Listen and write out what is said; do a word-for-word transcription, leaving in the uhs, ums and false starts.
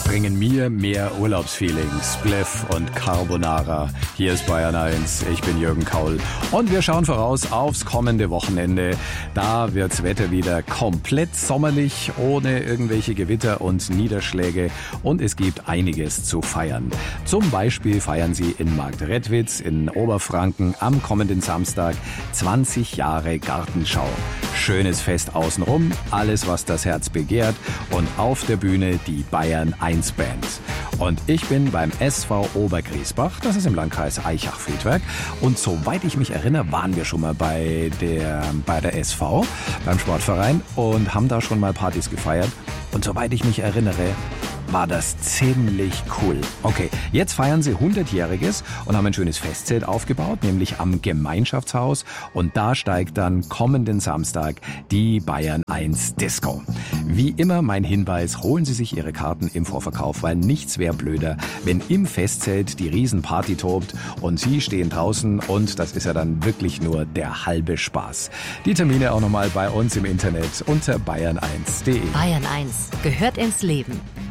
bringen mir mehr Urlaubsfeeling. Spliff und Carbonara. Hier ist Bayern eins, ich bin Jürgen Kaul. Und wir schauen voraus aufs kommende Wochenende. Da wird's Wetter wieder komplett sommerlich, ohne irgendwelche Gewitter und Niederschläge. Und es gibt einiges zu feiern. Zum Beispiel feiern sie in Marktredwitz in Oberfranken am kommenden Samstag zwanzig Jahre Gartenschau. Schönes Fest außenrum, alles was das Herz begehrt und auf der Bühne die Bayern eins Band. Und ich bin beim S V Obergriesbach, das ist im Landkreis Aichach-Friedberg. Und soweit ich mich erinnere, waren wir schon mal bei der, bei der S V, beim Sportverein und haben da schon mal Partys gefeiert. Und soweit ich mich erinnere, war das ziemlich cool. Okay, jetzt feiern sie hundertjähriges und haben ein schönes Festzelt aufgebaut, nämlich am Gemeinschaftshaus. Und da steigt dann kommenden Samstag die Bayern eins Disco. Wie immer mein Hinweis, holen Sie sich Ihre Karten im Vorverkauf, weil nichts wäre blöder, wenn im Festzelt die Riesenparty tobt und Sie stehen draußen und das ist ja dann wirklich nur der halbe Spaß. Die Termine auch nochmal bei uns im Internet unter bayern eins punkt de. Bayern eins gehört ins Leben.